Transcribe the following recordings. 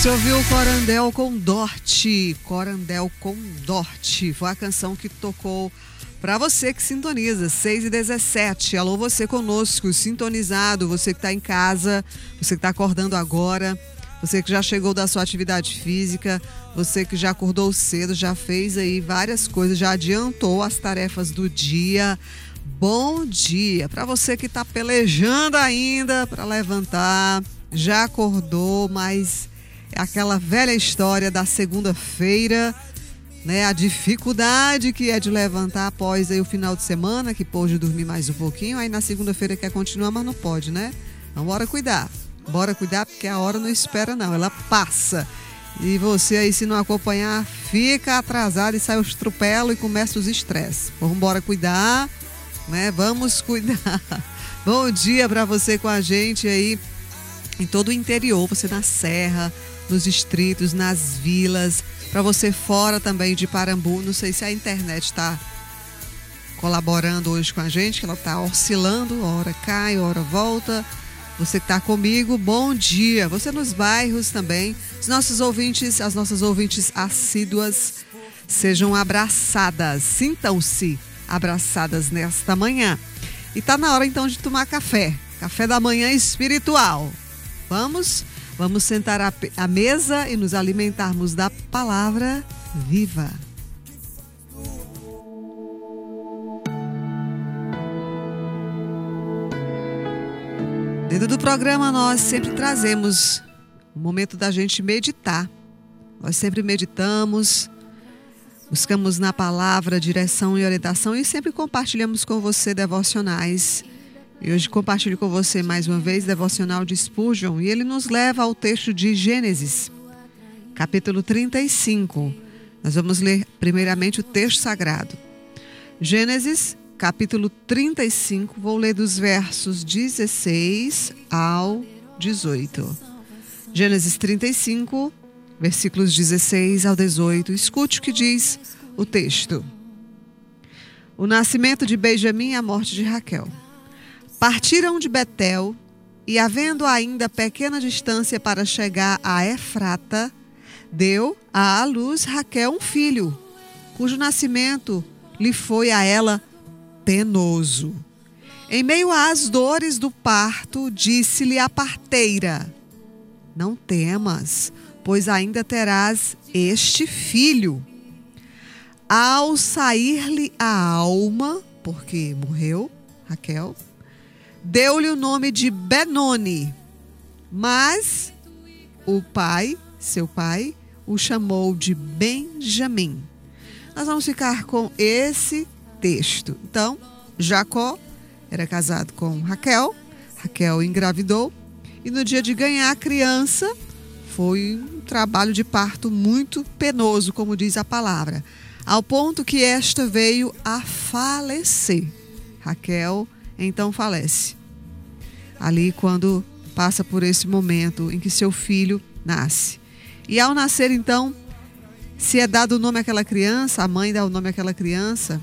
Você ouviu Corandel com Dorte, Corandel com Dorte, foi a canção que tocou para você que sintoniza, 6h17, alô você conosco, sintonizado, você que está em casa, você que está acordando agora, você que já chegou da sua atividade física, você que já acordou cedo, já fez aí várias coisas, já adiantou as tarefas do dia. Bom dia para você que está pelejando ainda para levantar, já acordou, mas é aquela velha história da segunda-feira, né? A dificuldade que é de levantar após aí o final de semana, que pôde dormir mais um pouquinho, aí na segunda-feira quer continuar, mas não pode, né? Então bora cuidar porque a hora não espera não, ela passa. E você aí, se não acompanhar, fica atrasado e sai os tropelos e começa os estresses. Vamos embora cuidar, né? Vamos cuidar. Bom dia para você com a gente aí em todo o interior, você na serra, nos distritos, nas vilas, para você fora também de Parambu. Não sei se a internet está colaborando hoje com a gente, que ela está oscilando, hora cai, hora volta. Você que está comigo, bom dia. Você nos bairros também, os nossos ouvintes, as nossas ouvintes assíduas, sejam abraçadas, sintam-se abraçadas nesta manhã. E está na hora então de tomar café da manhã espiritual. Vamos sentar à mesa e nos alimentarmos da palavra viva. Dentro do programa nós sempre trazemos o momento da gente meditar. Nós sempre meditamos, buscamos na palavra direção e orientação e sempre compartilhamos com você devocionais. E hoje compartilho com você mais uma vez devocional de Spurgeon, e ele nos leva ao texto de Gênesis, capítulo 35. Nós vamos ler primeiramente o texto sagrado. Gênesis, capítulo 35, vou ler dos versos 16 ao 18. Gênesis 35, versículos 16 ao 18. Escute o que diz o texto. O nascimento de Benjamim e a morte de Raquel. Partiram de Betel e, havendo ainda pequena distância para chegar a Efrata, deu à luz Raquel um filho, cujo nascimento lhe foi a ela penoso. Em meio às dores do parto, disse-lhe a parteira: não temas, pois ainda terás este filho. Ao sair-lhe a alma, porque morreu Raquel, deu-lhe o nome de Benoni, mas seu pai, o chamou de Benjamim. Nós vamos ficar com esse texto. Então, Jacó era casado com Raquel, Raquel engravidou, e no dia de ganhar a criança, foi um trabalho de parto muito penoso, como diz a palavra, ao ponto que esta veio a falecer. Raquel então falece. Ali quando passa por esse momento em que seu filho nasce. E ao nascer então, se é dado o nome àquela criança, a mãe dá o nome àquela criança,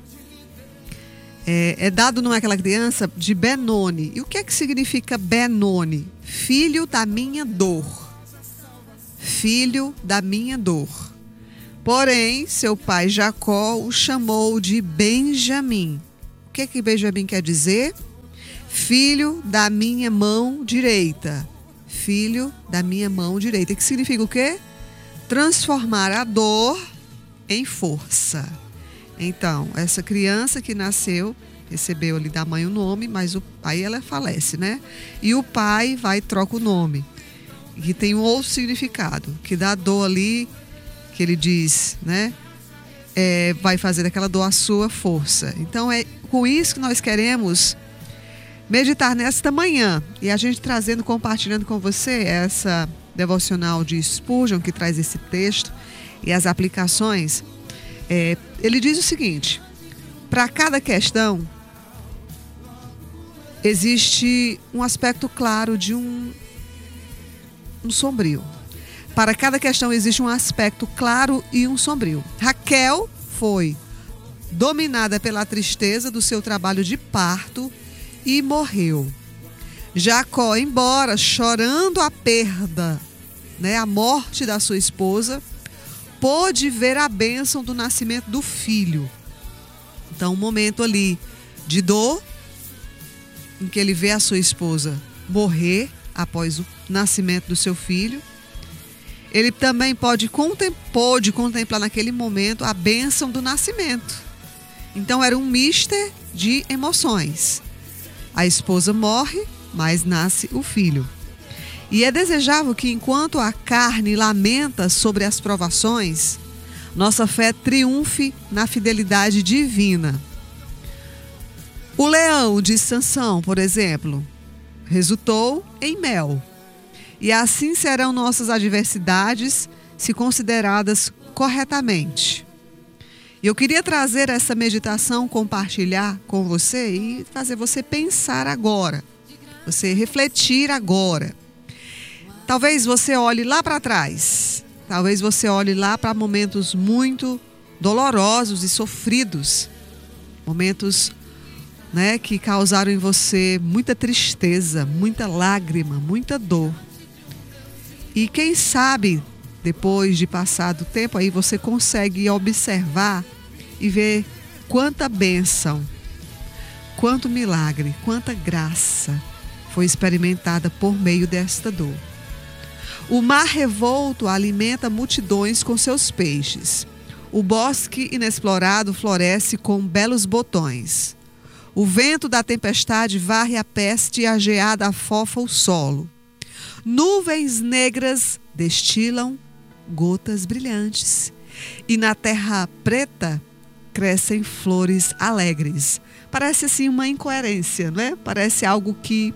é dado o nome àquela criança de Benoni. E o que é que significa Benoni? Filho da minha dor. Filho da minha dor. Porém, seu pai Jacó o chamou de Benjamim. O que é que Benjamim quer dizer? Filho da minha mão direita. Filho da minha mão direita. Que significa o quê? Transformar a dor em força. Então, essa criança que nasceu, recebeu ali da mãe o nome, mas aí ela falece, né? E o pai vai e troca o nome. Que tem um outro significado, que dá dor ali, que ele diz, né? Vai fazer daquela dor a sua força. Então, é com isso que nós queremos meditar nesta manhã. E a gente compartilhando com você essa devocional de Spurgeon, que traz esse texto e as aplicações. Ele diz o seguinte: para cada questão existe um aspecto claro de um sombrio. Para cada questão existe um aspecto claro e um sombrio. Raquel foi dominada pela tristeza do seu trabalho de parto e morreu. Jacó, embora chorando a perda né, a morte da sua esposa, pôde ver a bênção do nascimento do filho. Então, um momento ali de dor, em que ele vê a sua esposa morrer após o nascimento do seu filho. Ele também pôde contemplar naquele momento a bênção do nascimento. Então era um mister de emoções. A esposa morre, mas nasce o filho. E é desejável que, enquanto a carne lamenta sobre as provações, nossa fé triunfe na fidelidade divina. O leão de Sansão, por exemplo, resultou em mel. E assim serão nossas adversidades, se consideradas corretamente. E eu queria trazer essa meditação, compartilhar com você e fazer você pensar agora, você refletir agora. Talvez você olhe lá para trás, talvez você olhe lá para momentos muito dolorosos e sofridos, momentos, né, que causaram em você muita tristeza, muita lágrima, muita dor. E quem sabe, depois de passado o tempo, aí você consegue observar e ver quanta bênção, quanto milagre, quanta graça foi experimentada por meio desta dor. O mar revolto alimenta multidões com seus peixes. O bosque inexplorado floresce com belos botões. O vento da tempestade varre a peste e a geada afofa o solo. Nuvens negras destilam gotas brilhantes, e na terra preta crescem flores alegres. Parece assim uma incoerência, né? Parece algo que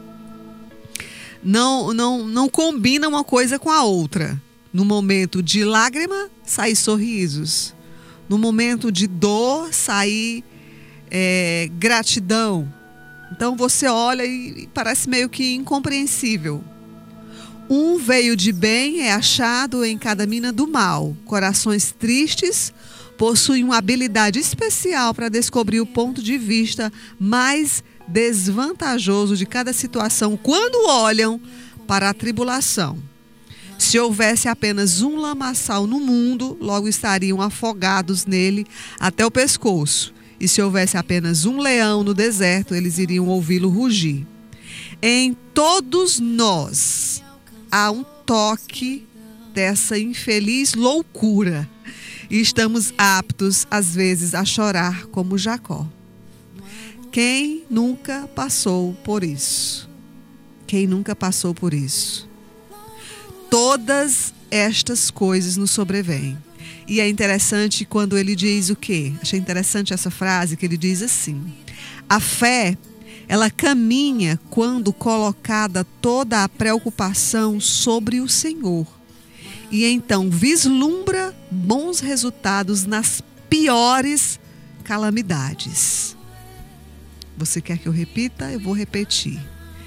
não combina uma coisa com a outra. No momento de lágrima, saem sorrisos. No momento de dor, sai gratidão. Então você olha e parece meio que incompreensível. Um veio de bem é achado em cada mina do mal. Corações tristes possuem uma habilidade especial para descobrir o ponto de vista mais desvantajoso de cada situação quando olham para a tribulação. Se houvesse apenas um lamaçal no mundo, logo estariam afogados nele até o pescoço. E se houvesse apenas um leão no deserto, eles iriam ouvi-lo rugir. Em todos nós há um toque dessa infeliz loucura e estamos aptos, às vezes, a chorar como Jacó. Quem nunca passou por isso? Quem nunca passou por isso? Todas estas coisas nos sobrevêm. E é interessante quando ele diz o quê? Achei interessante essa frase que ele diz assim: a fé, ela caminha quando colocada toda a preocupação sobre o Senhor. E então vislumbra bons resultados nas piores calamidades. Você quer que eu repita? Eu vou repetir.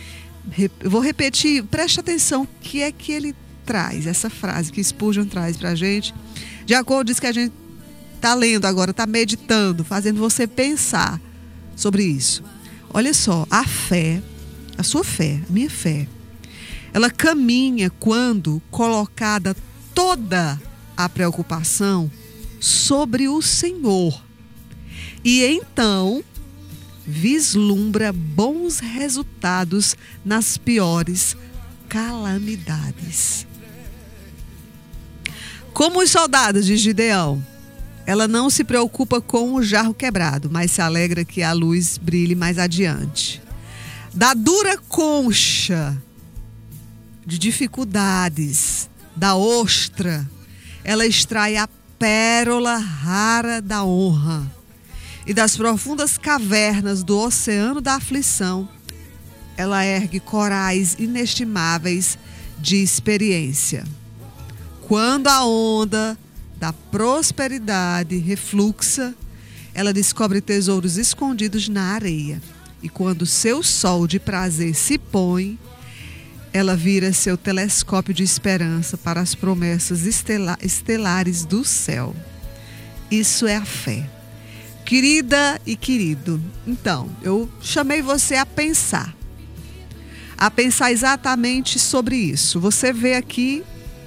Preste atenção o que é que ele traz, essa frase que Spurgeon traz para a gente. De acordo com isso que a gente está lendo agora, está meditando, fazendo você pensar sobre isso. Olha só, a fé, a sua fé, a minha fé, ela caminha quando colocada toda a preocupação sobre o Senhor. E então vislumbra bons resultados nas piores calamidades. Como os soldados de Gideão, ela não se preocupa com o jarro quebrado, mas se alegra que a luz brilhe mais adiante. Da dura concha de dificuldades, da ostra, ela extrai a pérola rara da honra. E das profundas cavernas do oceano da aflição, ela ergue corais inestimáveis de experiência. Quando a onda da prosperidade refluxa, ela descobre tesouros escondidos na areia. E quando seu sol de prazer se põe, ela vira seu telescópio de esperança para as promessas estelares do céu. Isso é a fé. Querida e querido, então, eu chamei você a pensar exatamente sobre isso. Você vê aqui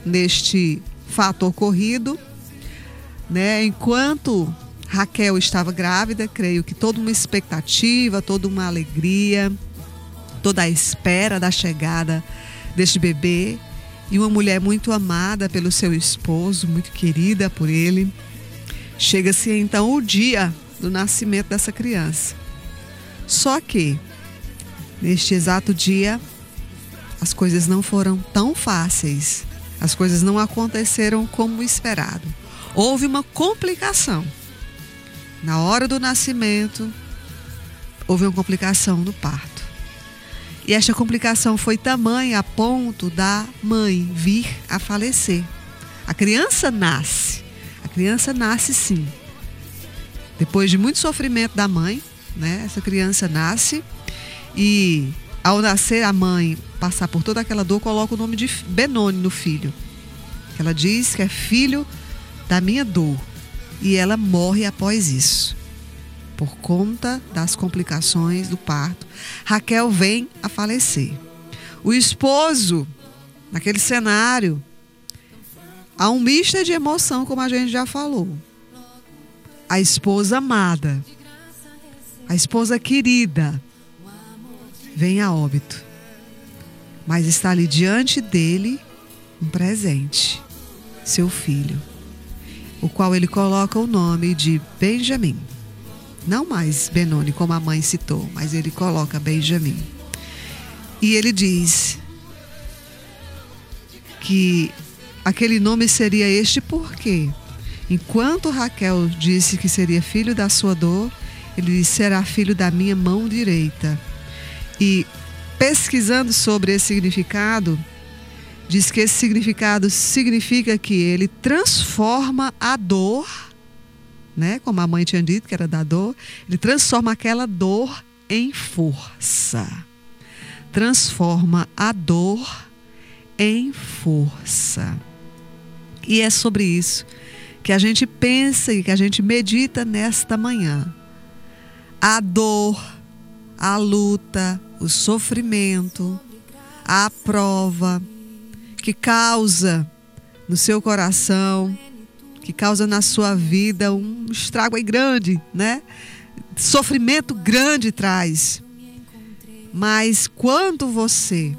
neste fato ocorrido, né? Enquanto Raquel estava grávida, creio que toda uma expectativa, toda uma alegria, toda a espera da chegada deste bebê, e uma mulher muito amada pelo seu esposo, muito querida por ele. Chega-se então o dia do nascimento dessa criança. Só que, neste exato dia, as coisas não foram tão fáceis. As coisas não aconteceram como esperado. Houve uma complicação. Na hora do nascimento, houve uma complicação no parto. E esta complicação foi tamanha a ponto da mãe vir a falecer. A criança nasce sim. Depois de muito sofrimento da mãe, né? Essa criança nasce e, ao nascer, a mãe passar por toda aquela dor, coloca o nome de Benoni no filho. Ela diz que é filho da minha dor. E ela morre após isso, por conta das complicações do parto. Raquel vem a falecer. O esposo, naquele cenário, há um misto de emoção, como a gente já falou. A esposa amada, a esposa querida, vem a óbito. Mas está ali diante dele um presente, seu filho, o qual ele coloca o nome de Benjamim. Não mais Benoni, como a mãe citou, mas ele coloca Benjamim. E ele diz que aquele nome seria este porque, enquanto Raquel disse que seria filho da sua dor, ele disse: será filho da minha mão direita. E pesquisando sobre esse significado, diz que esse significado significa que ele transforma a dor, né? Como a mãe tinha dito que era da dor, ele transforma aquela dor em força. Transforma a dor em força. E é sobre isso que a gente pensa e que a gente medita nesta manhã. A dor, a luta, o sofrimento, a prova que causa no seu coração, que causa na sua vida um estrago aí grande, né? Sofrimento grande traz. Mas quando você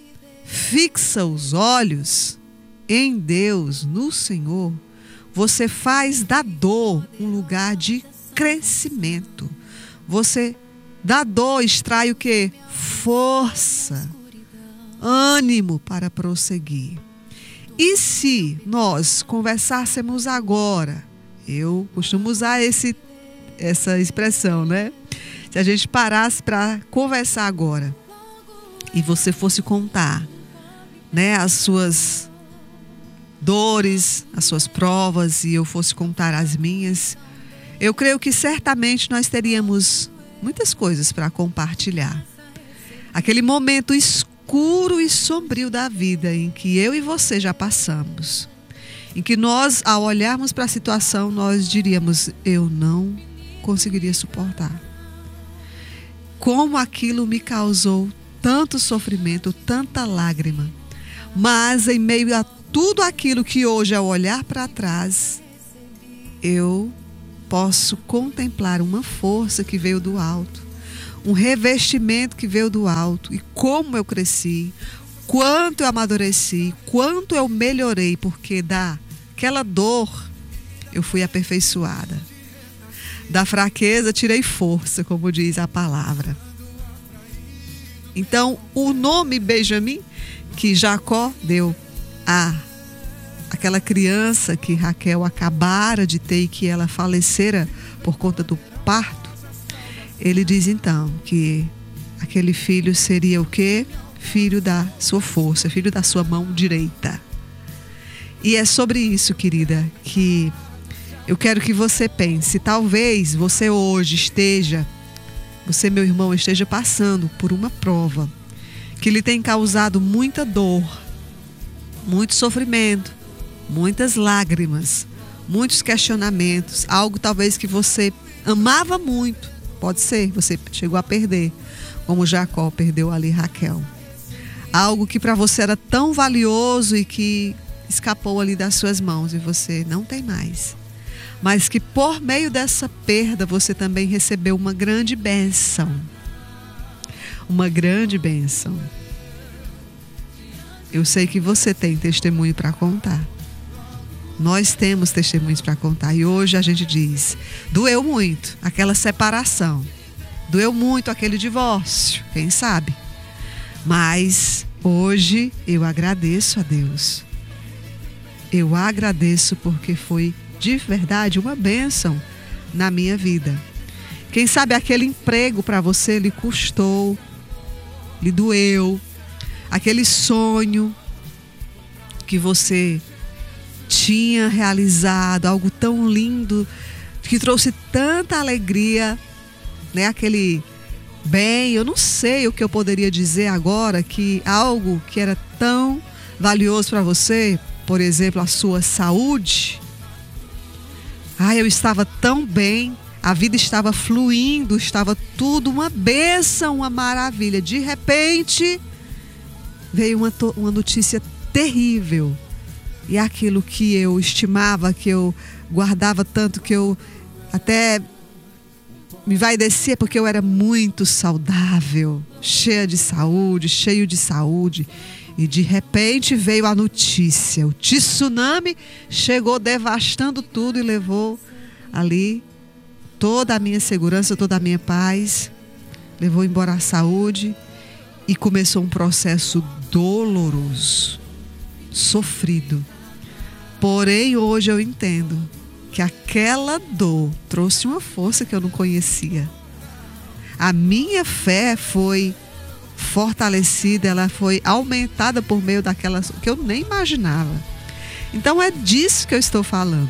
fixa os olhos em Deus, no Senhor, você faz da dor um lugar de crescimento. Você da dor extrai o quê? Força, ânimo para prosseguir. E se nós conversássemos agora, eu costumo usar essa expressão, né? Se a gente parasse para conversar agora e você fosse contar, né, as suas dores, as suas provas, e eu fosse contar as minhas, eu creio que certamente nós teríamos muitas coisas para compartilhar. Aquele momento escuro e sombrio da vida em que eu e você já passamos, em que nós, ao olharmos para a situação, nós diríamos: eu não conseguiria suportar. Como aquilo me causou tanto sofrimento, tanta lágrima. Mas em meio a tudo aquilo que hoje, ao olhar para trás, eu posso contemplar uma força que veio do alto, um revestimento que veio do alto, e como eu cresci, quanto eu amadureci, quanto eu melhorei, porque daquela dor eu fui aperfeiçoada. Da fraqueza tirei força, como diz a palavra. Então, o nome Benjamim, que Jacó deu àquela criança que Raquel acabara de ter e que ela falecera por conta do parto, ele diz então que aquele filho seria o quê? Filho da sua força, filho da sua mão direita. E é sobre isso, querida, que eu quero que você pense. Talvez você hoje você, meu irmão, esteja passando por uma prova que lhe tem causado muita dor, muito sofrimento, muitas lágrimas, muitos questionamentos, algo talvez que você amava muito. Pode ser, você chegou a perder, como Jacó perdeu ali Raquel. Algo que para você era tão valioso e que escapou ali das suas mãos e você não tem mais. Mas que por meio dessa perda você também recebeu uma grande bênção. Uma grande bênção. Eu sei que você tem testemunho para contar. Nós temos testemunhos para contar. E hoje a gente diz, doeu muito aquela separação. Doeu muito aquele divórcio, quem sabe? Mas hoje eu agradeço a Deus. Eu agradeço porque foi de verdade uma bênção na minha vida. Quem sabe aquele emprego para você lhe custou, lhe doeu. Aquele sonho que você tinha realizado, algo tão lindo, que trouxe tanta alegria, né? Aquele bem, eu não sei o que eu poderia dizer agora, que algo que era tão valioso para você, por exemplo, a sua saúde. Eu estava tão bem, a vida estava fluindo, estava tudo uma bênção, uma maravilha. De repente, veio uma notícia terrível. E aquilo que eu estimava, que eu guardava tanto, que eu até me envaidecia, porque eu era muito saudável, cheio de saúde. E de repente veio a notícia. O tsunami chegou devastando tudo e levou ali toda a minha segurança, toda a minha paz. Levou embora a saúde e começou um processo doloroso, sofrido. Porém, hoje eu entendo que aquela dor trouxe uma força que eu não conhecia. A minha fé foi fortalecida, ela foi aumentada por meio daquelas que eu nem imaginava. Então é disso que eu estou falando.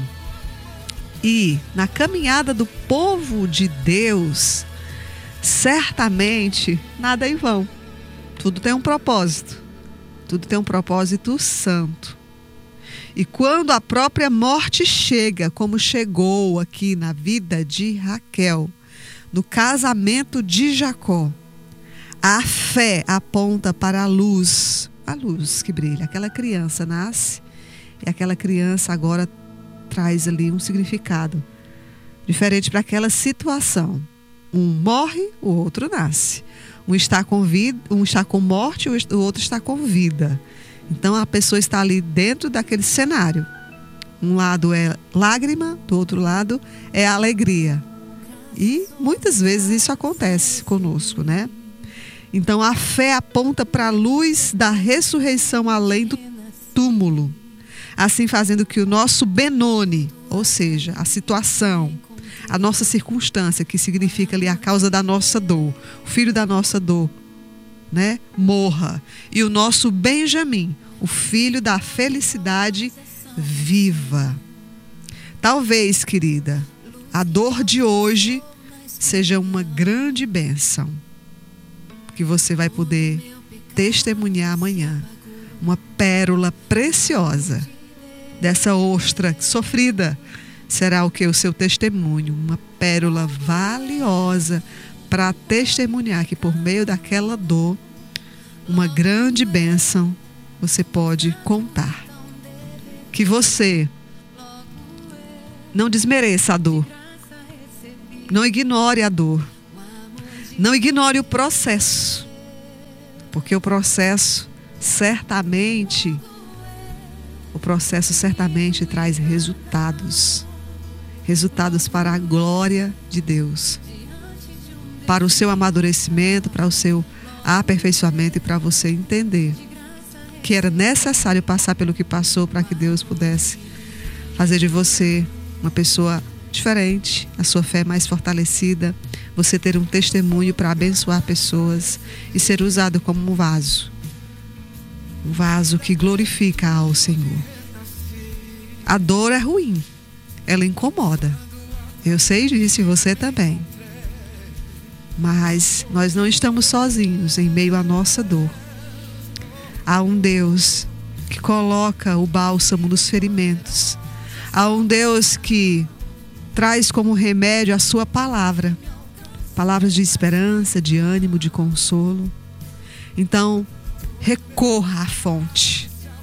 E na caminhada do povo de Deus, certamente nada é em vão. Tudo tem um propósito. Tudo tem um propósito santo. E quando a própria morte chega, como chegou aqui na vida de Raquel, no casamento de Jacó, a fé aponta para a luz que brilha. Aquela criança nasce e aquela criança agora traz ali um significado diferente para aquela situação. Um morre, o outro nasce. Um está com vida, um está com morte, o outro está com vida. Então a pessoa está ali dentro daquele cenário. Um lado é lágrima, do outro lado é alegria. E muitas vezes isso acontece conosco, né? Então a fé aponta para a luz da ressurreição além do túmulo. Assim fazendo que o nosso Benoni, ou seja, a situação, a nossa circunstância, que significa ali a causa da nossa dor, o filho da nossa dor, né, morra. E o nosso Benjamim, o filho da felicidade, viva. Talvez, querida, a dor de hoje seja uma grande bênção, que você vai poder testemunhar amanhã. Uma pérola preciosa dessa ostra sofrida será o que? O seu testemunho. Uma pérola valiosa para testemunhar que por meio daquela dor, uma grande bênção você pode contar. Que você não desmereça a dor. Não ignore a dor. Não ignore o processo. Porque o processo certamente traz resultados. Resultados para a glória de Deus. Para o seu amadurecimento, para o seu aperfeiçoamento e para você entender que era necessário passar pelo que passou para que Deus pudesse fazer de você uma pessoa diferente, a sua fé mais fortalecida, você ter um testemunho para abençoar pessoas e ser usado como um vaso que glorifica ao Senhor. A dor é ruim, ela incomoda. Eu sei disso e você também. Mas nós não estamos sozinhos em meio à nossa dor. Há um Deus que coloca o bálsamo nos ferimentos. Há um Deus que traz como remédio a sua palavra. Palavras de esperança, de ânimo, de consolo. Então, recorra à fonte.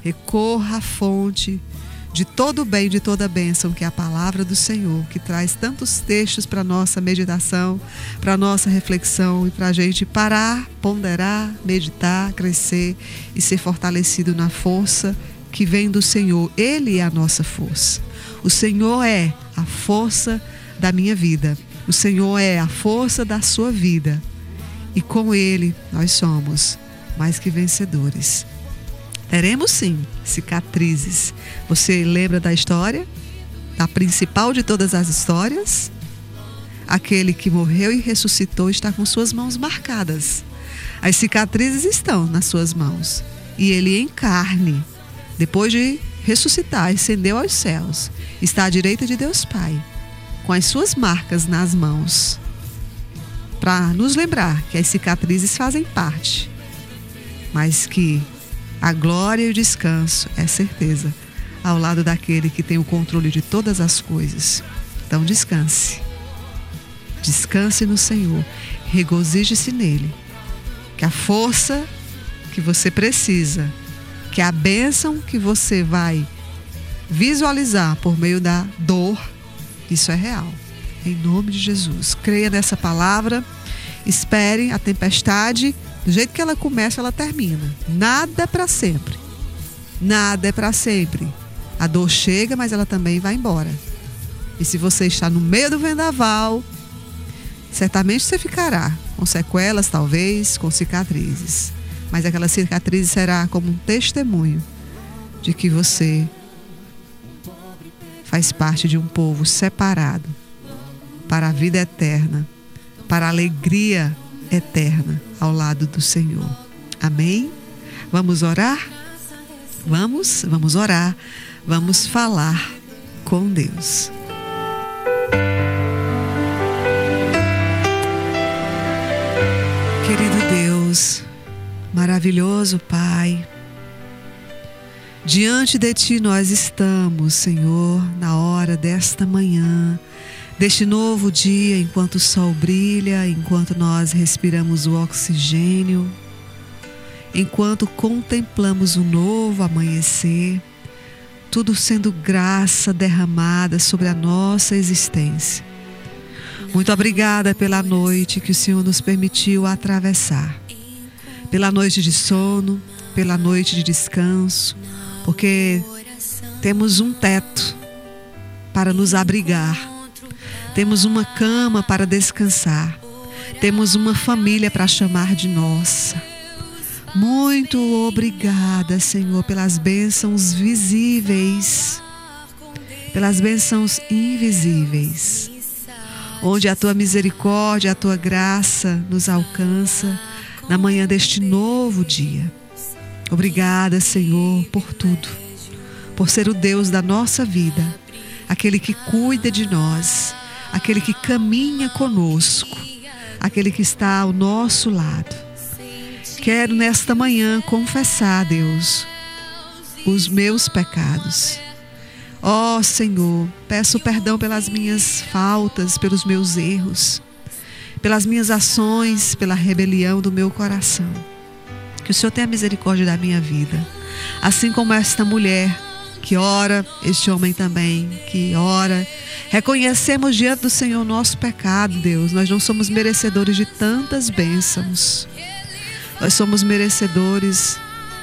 Recorra à fonte de todo o bem, de toda a bênção, que é a palavra do Senhor, que traz tantos textos para a nossa meditação, para a nossa reflexão e para a gente parar, ponderar, meditar, crescer e ser fortalecido na força que vem do Senhor. Ele é a nossa força. O Senhor é a força da minha vida. O Senhor é a força da sua vida. E com Ele nós somos mais que vencedores. Teremos sim cicatrizes. Você lembra da história? Da principal de todas as histórias? Aquele que morreu e ressuscitou está com suas mãos marcadas. As cicatrizes estão nas suas mãos. E ele em carne, depois de ressuscitar, ascendeu aos céus, está à direita de Deus Pai, com as suas marcas nas mãos, para nos lembrar que as cicatrizes fazem parte, mas que a glória e o descanso é certeza ao lado daquele que tem o controle de todas as coisas. Então descanse. Descanse no Senhor. Regozije-se nele. Que a força que você precisa, que a bênção que você vai visualizar por meio da dor, isso é real. Em nome de Jesus. Creia nessa palavra. Espere a tempestade. Do jeito que ela começa, ela termina. Nada é para sempre. Nada é para sempre. A dor chega, mas ela também vai embora. E se você está no meio do vendaval, certamente você ficará com sequelas, talvez, com cicatrizes. Mas aquela cicatriz será como um testemunho de que você faz parte de um povo separado para a vida eterna, para a alegria eterna ao lado do Senhor. Amém? Vamos orar? Vamos orar. Vamos falar com Deus. Querido Deus, maravilhoso Pai, diante de Ti nós estamos, Senhor, na hora desta manhã, deste novo dia, enquanto o sol brilha, enquanto nós respiramos o oxigênio, enquanto contemplamos o novo amanhecer, tudo sendo graça derramada sobre a nossa existência. Muito obrigada pela noite que o Senhor nos permitiu atravessar, pela noite de sono, pela noite de descanso, porque temos um teto para nos abrigar, temos uma cama para descansar, temos uma família para chamar de nossa. Muito obrigada, Senhor, pelas bênçãos visíveis, pelas bênçãos invisíveis, onde a Tua misericórdia, a Tua graça nos alcança na manhã deste novo dia. Obrigada, Senhor, por tudo, por ser o Deus da nossa vida, aquele que cuida de nós, aquele que caminha conosco, aquele que está ao nosso lado. Quero nesta manhã confessar, Deus, os meus pecados. Ó Senhor, peço perdão pelas minhas faltas, pelos meus erros, pelas minhas ações, pela rebelião do meu coração. Que o Senhor tenha misericórdia da minha vida. Assim como esta mulher que ora, este homem também que ora. Reconhecemos diante do Senhor o nosso pecado, Deus. Nós não somos merecedores de tantas bênçãos. Nós somos merecedores,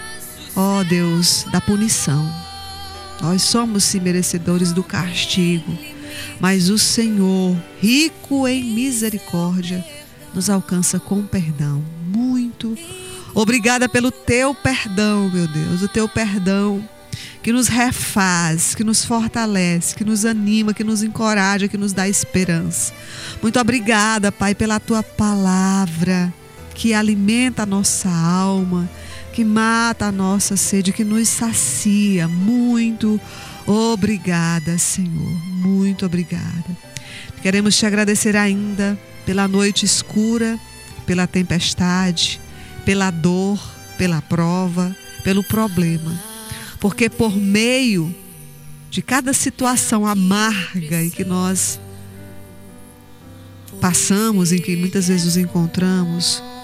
ó Deus, da punição. Nós somos sim merecedores do castigo. Mas o Senhor, rico em misericórdia, nos alcança com perdão. Muito obrigada pelo Teu perdão, meu Deus. O Teu perdão que nos refaz, que nos fortalece, que nos anima, que nos encoraja, que nos dá esperança. Muito obrigada, Pai, pela Tua palavra, que alimenta a nossa alma, que mata a nossa sede, que nos sacia. Muito obrigada, Senhor. Muito obrigada. Queremos Te agradecer ainda pela noite escura, pela tempestade, pela dor, pela prova, pelo problema. Porque por meio de cada situação amarga em que nós passamos, em que muitas vezes nos encontramos,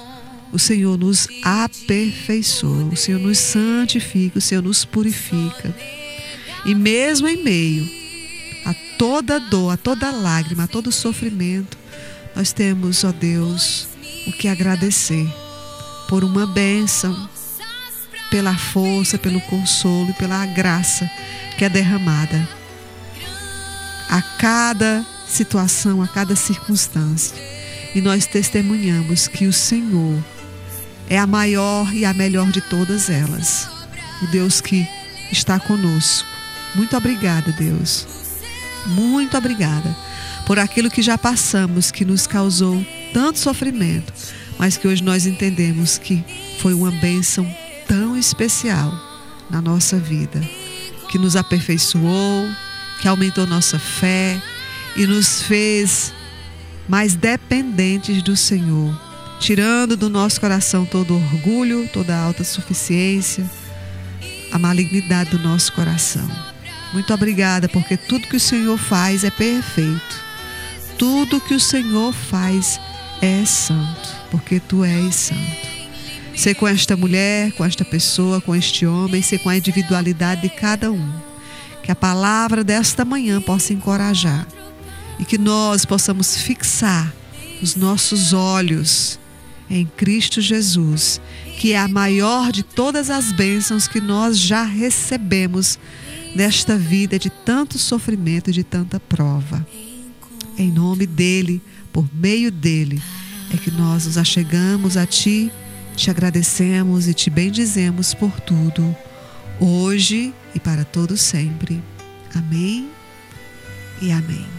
o Senhor nos aperfeiçoa, o Senhor nos santifica, o Senhor nos purifica. E mesmo em meio a toda dor, a toda lágrima, a todo sofrimento, nós temos, ó Deus, o que agradecer por uma bênção, pela força, pelo consolo e pela graça que é derramada a cada situação, a cada circunstância. E nós testemunhamos que o Senhor é a maior e a melhor de todas elas. O Deus que está conosco. Muito obrigada, Deus. Muito obrigada por aquilo que já passamos, que nos causou tanto sofrimento, mas que hoje nós entendemos que foi uma bênção tão especial na nossa vida, que nos aperfeiçoou, que aumentou nossa fé e nos fez mais dependentes do Senhor, tirando do nosso coração todo orgulho, toda a autossuficiência, a malignidade do nosso coração. Muito obrigada, porque tudo que o Senhor faz é perfeito. Tudo que o Senhor faz é santo, porque Tu és santo. Ser com esta mulher, com esta pessoa, com este homem, ser com a individualidade de cada um. Que a palavra desta manhã possa encorajar e que nós possamos fixar os nossos olhos em Cristo Jesus, que é a maior de todas as bênçãos que nós já recebemos nesta vida de tanto sofrimento e de tanta prova. Em nome dEle, por meio dEle, é que nós nos achegamos a Ti, te agradecemos e te bendizemos por tudo, hoje e para todo sempre. Amém e amém.